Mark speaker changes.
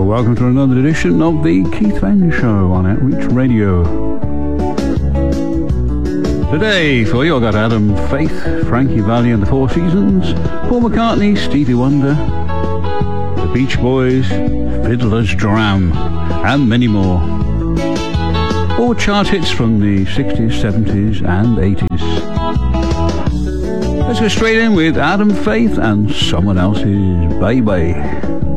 Speaker 1: welcome to another edition of the Keith Venn Show on Outreach Radio. Today, for you, I got Adam Faith, Frankie Valli and the Four Seasons, Paul McCartney, Stevie Wonder, the Beach Boys, Fiddler's Dram, and many more. All chart hits from the 60s, 70s, and 80s. Let's go straight in with Adam Faith and Someone Else's Baby.